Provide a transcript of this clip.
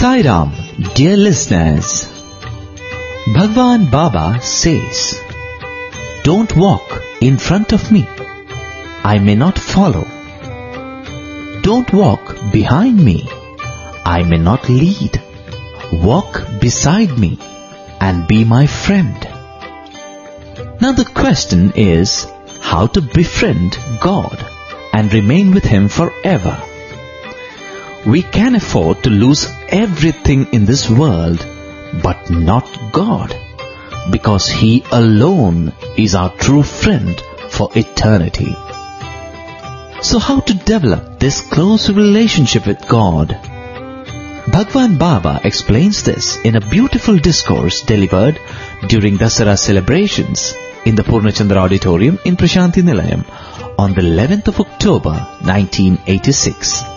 Sai Ram, dear listeners. Bhagwan Baba says, "Don't walk in front of me, I may not follow. Don't walk behind me, I may not lead. Walk beside me and be my friend." Now the question is how to befriend God and remain with Him forever. We can afford to lose everything in this world, but not God, because He alone is our true friend for eternity. So how to develop this close relationship with God? Bhagwan Baba explains this in a beautiful discourse delivered during Dasara celebrations in the Purnachandra Auditorium in Prashanti Nilayam on the 11th of October 1986.